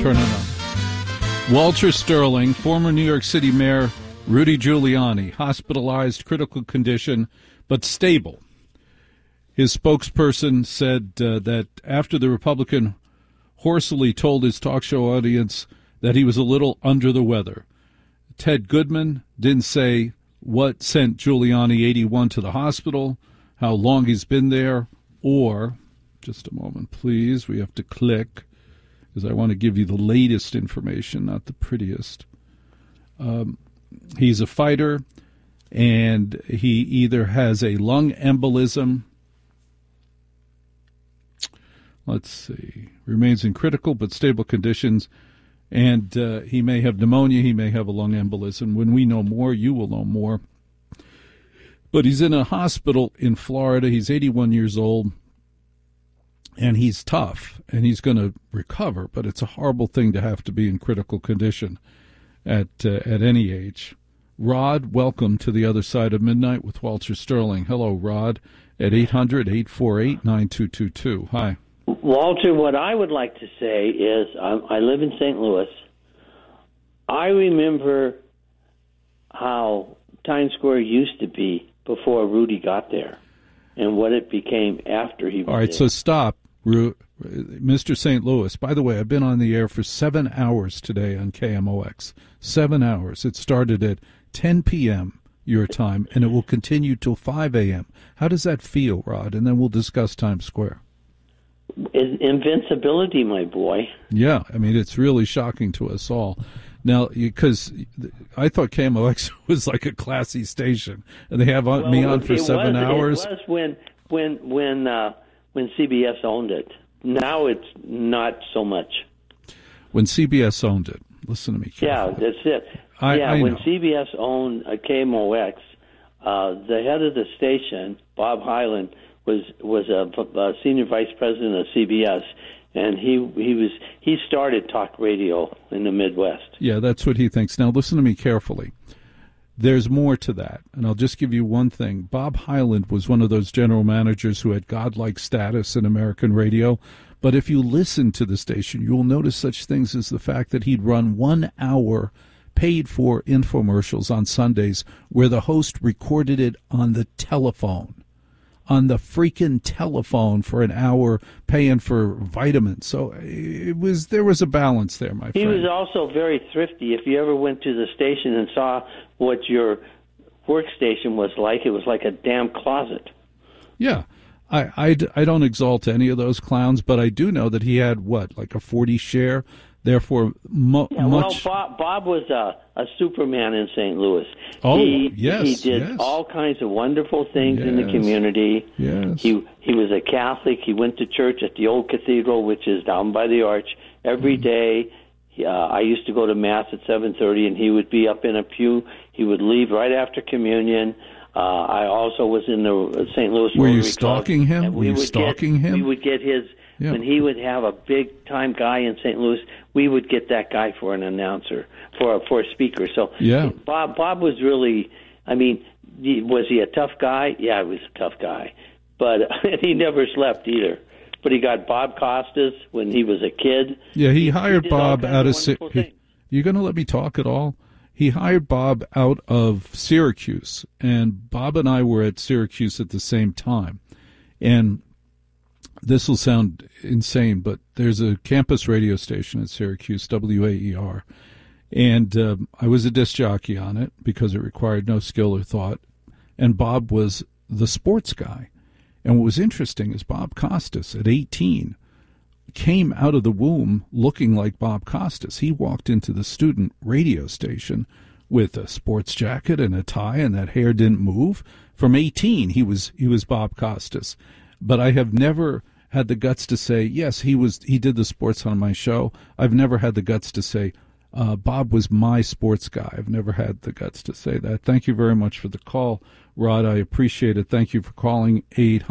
Turn it on. Walter Sterling, former New York City Mayor Rudy Giuliani, hospitalized, critical condition, but stable. His spokesperson said that after the Republican hoarsely told his talk show audience that he was a little under the weather. Ted Goodman didn't say what sent Giuliani 81 to the hospital, how long he's been there, or, just a moment, please, we have to click, because I want to give you the latest information, not the prettiest. He's a fighter, and he either has a lung embolism, let's see, remains in critical but stable conditions, and he may have pneumonia, he may have a lung embolism. When we know more, you will know more. But he's in a hospital in Florida. He's 81 years old, and he's tough, and he's going to recover, but it's a horrible thing to have to be in critical condition at any age. Rod, welcome to the other side of midnight with Walter Sterling. Hello, Rod, at 800-848-9222. Hi. Walter, what I would like to say is I live in St. Louis. I remember how Times Square used to be before Rudy got there and what it became after he was All right, there. so stop, Mr. St. Louis. By the way, I've been on the air for 7 hours today on KMOX. 7 hours. It started at 10 p.m. your time, and it will continue till 5 a.m. How does that feel, Rod? And then we'll discuss Times Square. Invincibility, my boy. Yeah, I mean, it's really shocking to us all. Now, because I thought KMOX was like a classy station, and they have me on for 7 hours. It was when CBS owned it. Now it's not so much. When CBS owned it, listen to me carefully. Yeah, that's it. When CBS owned KMOX, the head of the station, Bob Hyland, was a senior vice president of CBS, and he started talk radio in the Midwest. Yeah, that's what he thinks. Now, listen to me carefully. There's more to that, and I'll just give you one thing. Bob Hyland was one of those general managers who had godlike status in American radio, but if you listen to the station, you will notice such things as the fact that he'd run 1 hour paid-for infomercials on Sundays where the host recorded it on the telephone. On the freaking telephone for an hour, paying for vitamins. So there was a balance there, my friend. He was also very thrifty. If you ever went to the station and saw what your workstation was like, it was like a damn closet. Yeah. I don't exalt any of those clowns, but I do know that he had, like a 40 share? Therefore, much. Bob was a Superman in St. Louis. Oh, he yes. did all kinds of wonderful things in the community. Yes. He was a Catholic. He went to church at the old cathedral, which is down by the arch, every day. I used to go to Mass at 7:30, and he would be up in a pew. He would leave right after communion. I also was in the St. Louis Were Rotary you stalking Club, him? Were you stalking him? We would get his... Yeah. When he would have a big-time guy in St. Louis, we would get that guy for an announcer, for a speaker. So Bob was really, I mean, was he a tough guy? Yeah, he was a tough guy. But he never slept either. But he got Bob Costas when he was a kid. Yeah, he hired Bob out of... You going to let me talk at all? He hired Bob out of Syracuse, and Bob and I were at Syracuse at the same time. And this will sound insane, but there's a campus radio station at Syracuse, WAER, and I was a disc jockey on it because it required no skill or thought, and Bob was the sports guy. And what was interesting is Bob Costas, at 18, came out of the womb looking like Bob Costas. He walked into the student radio station with a sports jacket and a tie, and that hair didn't move. From 18, he was Bob Costas. But I have never had the guts to say, yes, he did the sports on my show. I've never had the guts to say, Bob was my sports guy. I've never had the guts to say that. Thank you very much for the call, Rod. I appreciate it. Thank you for calling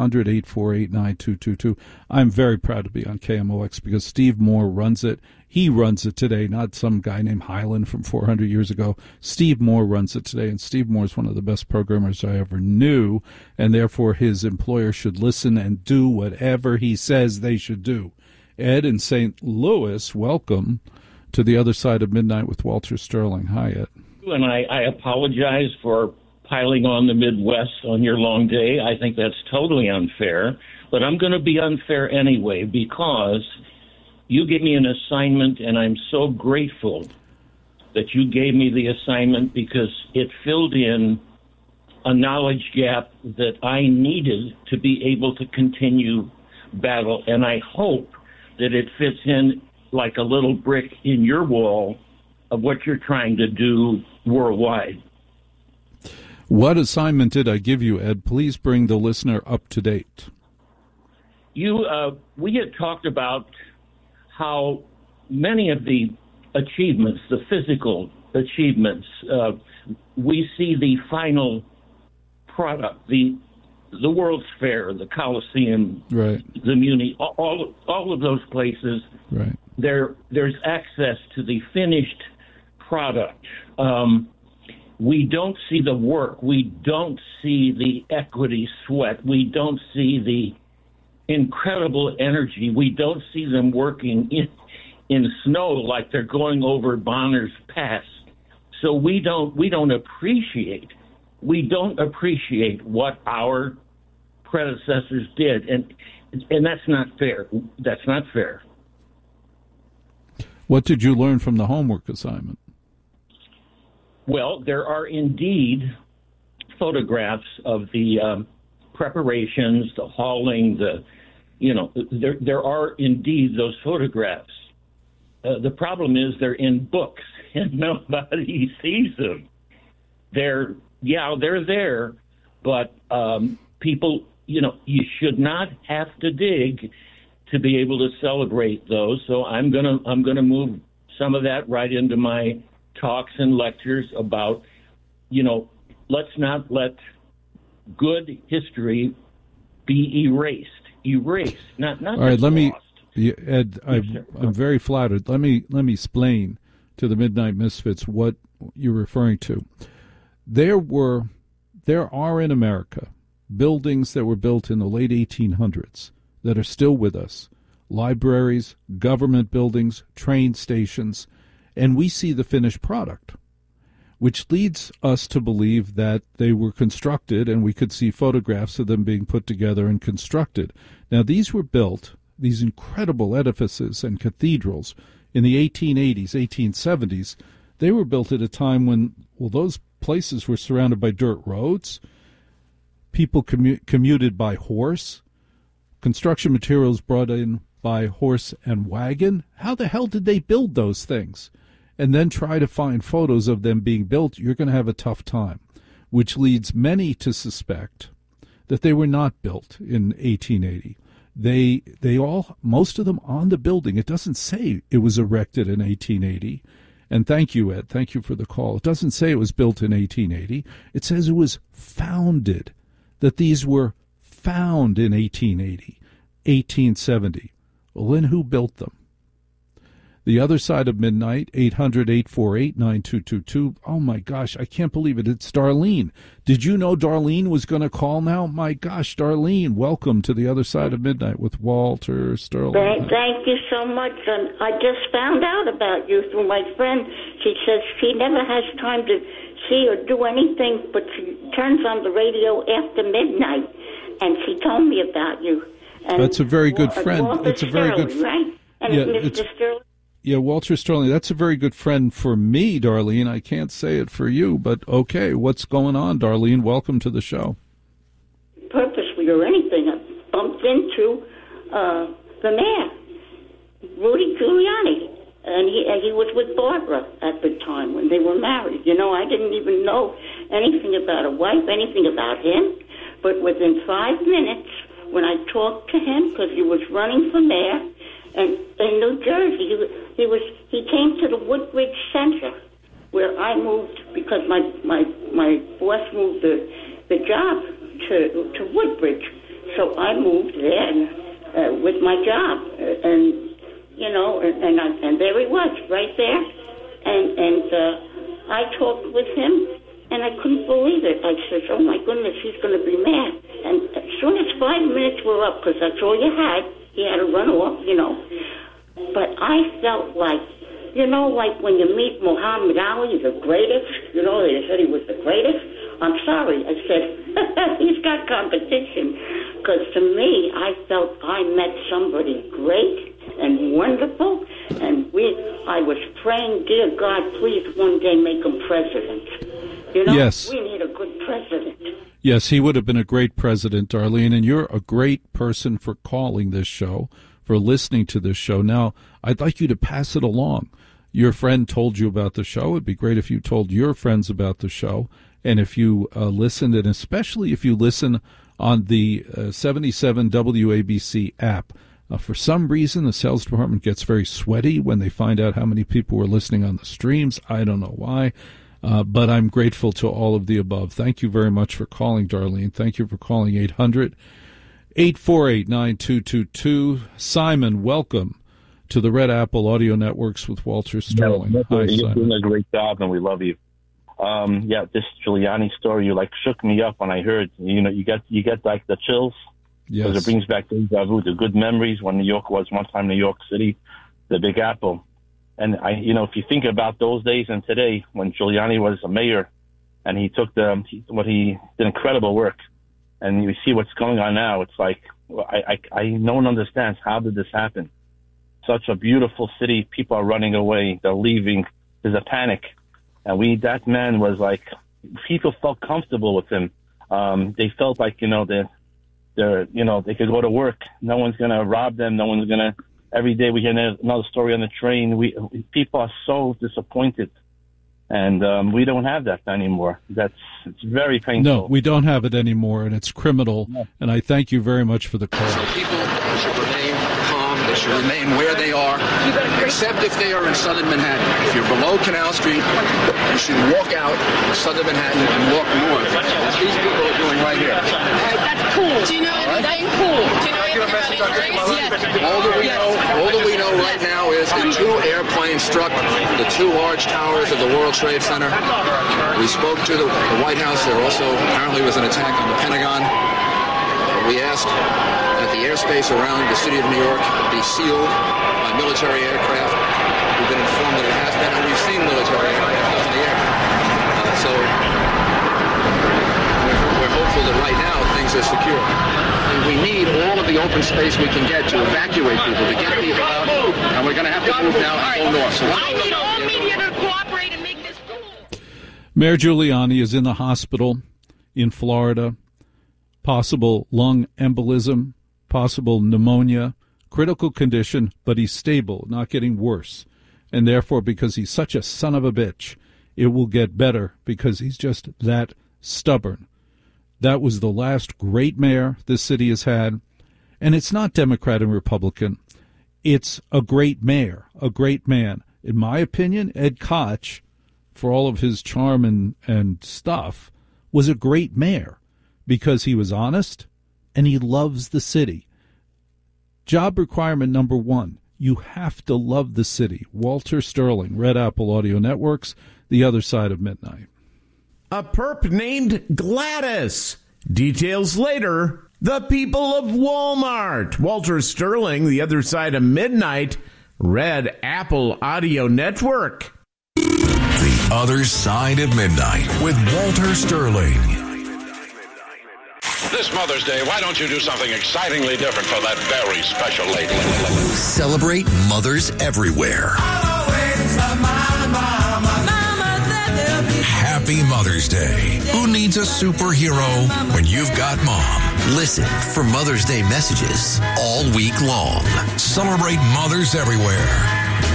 800-848-9222. I'm very proud to be on KMOX because Steve Moore runs it. He runs it today, not some guy named Hyland from 400 years ago. Steve Moore runs it today, and Steve Moore is one of the best programmers I ever knew, and therefore his employer should listen and do whatever he says they should do. Ed in St. Louis, welcome to the Other Side of Midnight with Walter Sterling. Hi, Ed. And I apologize for piling on the Midwest on your long day. I think that's totally unfair. But I'm going to be unfair anyway because you gave me an assignment, and I'm so grateful that you gave me the assignment because it filled in a knowledge gap that I needed to be able to continue battle. And I hope that it fits in like a little brick in your wall of what you're trying to do worldwide. What assignment did I give you, Ed? Please bring the listener up to date. We had talked about how many of the achievements, the physical achievements, we see the final product, the World's Fair, the Coliseum, right, the Muni, all of those places. Right. There's access to the finished product. We don't see the work. We don't see the equity sweat. We don't see the incredible energy. We don't see them working in snow like they're going over Bonner's Pass. So we don't appreciate what our predecessors did, and that's not fair. That's not fair. What did you learn from the homework assignment? Well, there are indeed photographs of the preparations, the hauling, there are indeed those photographs. The problem is they're in books and nobody sees them. They're there, but people, you should not have to dig to be able to celebrate those. So I'm gonna move some of that right into my talks and lectures about, let's not let good history be erased, not all right, let me, Ed, I'm very flattered. Let me explain to the Midnight Misfits what you're referring to. There are in America buildings that were built in the late 1800s that are still with us, libraries, government buildings, train stations, and we see the finished product, which leads us to believe that they were constructed, and we could see photographs of them being put together and constructed. Now, these were built, these incredible edifices and cathedrals, in the 1880s, 1870s. They were built at a time when, those places were surrounded by dirt roads. People commuted by horse. Construction materials brought in by horse and wagon. How the hell did they build those things? And then try to find photos of them being built, you're going to have a tough time, which leads many to suspect that they were not built in 1880. They all, most of them on the building, it doesn't say it was erected in 1880. And thank you, Ed. Thank you for the call. It doesn't say it was built in 1880. It says it was founded, that these were found in 1880, 1870. Well, then who built them? The Other Side of Midnight, 800-848-9222. Oh, my gosh, I can't believe it. It's Darlene. Did you know Darlene was going to call now? My gosh, Darlene, welcome to The Other Side of Midnight with Walter Sterling. Thank you so much. I just found out about you through my friend. She says she never has time to see or do anything, but she turns on the radio after midnight, and she told me about you. And that's a very good friend. It's a very good friend. Right? And yeah, Mr. Sterling. Yeah, Walter Sterling, that's a very good friend for me, Darlene. I can't say it for you, but okay, what's going on, Darlene? Welcome to the show. Purposely or anything, I bumped into the mayor, Rudy Giuliani, and he was with Barbara at the time when they were married. I didn't even know anything about a wife, anything about him, but within 5 minutes, when I talked to him, because he was running for mayor, and in New Jersey, he came to the Woodbridge Center, where I moved because my boss moved the job to Woodbridge, so I moved there with my job, and there he was right there, and I talked with him, and I couldn't believe it. I said, "Oh my goodness, he's going to be mad." And as soon as 5 minutes were up, because that's all you had. He had to run off, you know, like when you meet Muhammad Ali, the greatest, you know, they said he was the greatest. I'm sorry. I said, he's got competition. Because to me, I felt I met somebody great and wonderful. And I was praying, dear God, please one day make him president. You know, yes. We need a good president. Yes, he would have been a great president, Darlene, and you're a great person for calling this show, for listening to this show. Now, I'd like you to pass it along. Your friend told you about the show. It'd be great if you told your friends about the show. And if you listened, and especially if you listen on the 77 WABC app. For some reason, the sales department gets very sweaty when they find out how many people were listening on the streams. I don't know why, but I'm grateful to all of the above. Thank you very much for calling, Darlene. Thank you for calling 800-848-9222. Simon, welcome to the Red Apple Audio Networks with Walter Sterling. Hi, You're Simon. doing a great job, and we love you. This Giuliani story, you shook me up when I heard. You get like the chills. Yes. Because it brings back deja vu, the good memories when New York was one time New York City, the Big Apple. And if you think about those days and today, when Giuliani was a mayor, and he took he did incredible work, and you see what's going on now. It's like no one understands, how did this happen? Such a beautiful city, people are running away, they're leaving. There's a panic. And that man was like, people felt comfortable with him. They felt like, they could go to work. No one's going to rob them. No one's going to, every day we hear another story on the train. People are so disappointed. And we don't have that anymore. It's very painful. No, we don't have it anymore, and it's criminal. Yeah. And I thank you very much for the call. So people should remain calm. They should remain where they are, except if they are in southern Manhattan. If you're below Canal Street, you should walk out of southern Manhattan and walk north, as these people are doing right here. That's cool. Do you know anything? Cool. Do you know anything about injuries? All that we know right now is the two airplanes struck the two large towers of the World Trade Center. We spoke to the White House. There also apparently was an attack on the Pentagon. We asked that the airspace around the city of New York be sealed by military aircraft. We've been informed that it has been, and we've seen military aircraft up in the air. So we're hopeful that right now things are secure. And we need all of the open space we can get to evacuate people, to get people out, and we're going to have to move now and go north. So I need all media to cooperate and make this cool. Mayor Giuliani is in the hospital in Florida. Possible lung embolism, possible pneumonia, critical condition, but he's stable, not getting worse. And therefore, because he's such a son of a bitch, it will get better because he's just that stubborn. That was the last great mayor this city has had. And it's not Democrat and Republican. It's a great mayor, a great man. In my opinion, Ed Koch, for all of his charm and stuff, was a great mayor because he was honest and he loves the city. Job requirement number one, you have to love the city. Walter Sterling, Red Apple Audio Networks, the other side of midnight. A perp named Gladys. Details later. The people of Walmart. Walter Sterling, the other side of midnight. Red Apple Audio Network. The other side of midnight with Walter Sterling. This Mother's Day, why don't you do something excitingly different for that very special lady? Celebrate mothers everywhere. Happy Mother's Day. Who needs a superhero when you've got mom? Listen for Mother's Day messages all week long. Celebrate mothers everywhere.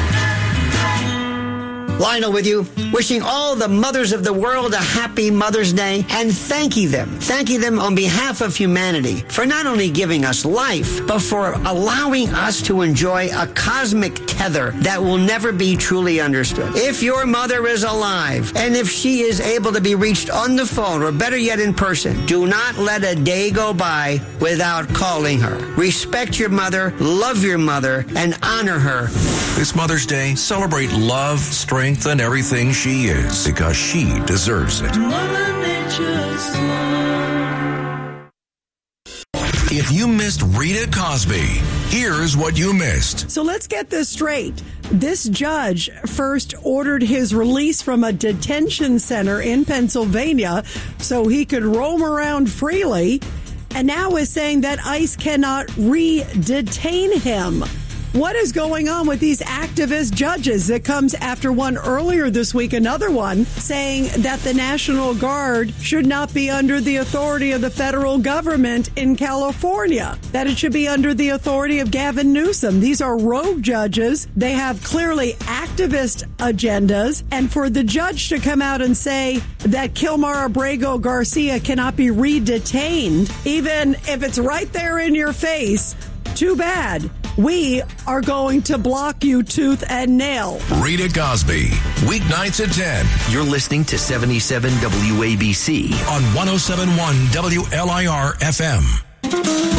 Lionel with you, wishing all the mothers of the world a happy Mother's Day and thanking them on behalf of humanity for not only giving us life, but for allowing us to enjoy a cosmic tether that will never be truly understood. If your mother is alive and if she is able to be reached on the phone or better yet in person, do not let a day go by without calling her. Respect your mother, love your mother, and honor her. This Mother's Day, celebrate love, strength, and everything she is, because she deserves it. If you missed Rita Cosby, here's what you missed. So let's get this straight. This judge first ordered his release from a detention center in Pennsylvania so he could roam around freely, and now is saying that ICE cannot re-detain him. What is going on with these activist judges? It comes after one earlier this week, another one, saying that the National Guard should not be under the authority of the federal government in California, that it should be under the authority of Gavin Newsom. These are rogue judges. They have clearly activist agendas. And for the judge to come out and say that Kilmar Abrego Garcia cannot be re-detained, even if it's right there in your face, too bad. We are going to block you tooth and nail. Rita Cosby, weeknights at 10. You're listening to 77 WABC on 107.1 WLIR FM.